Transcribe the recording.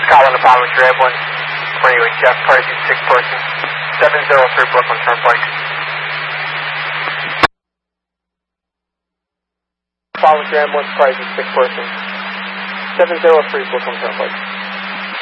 Colin Apollo with your ambulance. Anyway, Jeff Pricey, sick person. 703 Brooklyn Turnpike. Apollo with your ambulance, Pricey, sick person. 703 Brooklyn Turnpike.